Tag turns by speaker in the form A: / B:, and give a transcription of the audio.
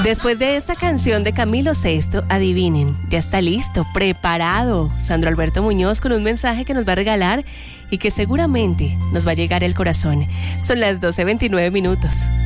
A: Después de esta canción de Camilo Sesto, adivinen, ya está listo, preparado Sandro Alberto Muñoz con un mensaje que nos va a regalar y que seguramente nos va a llegar al corazón. Son las 12:29 minutos.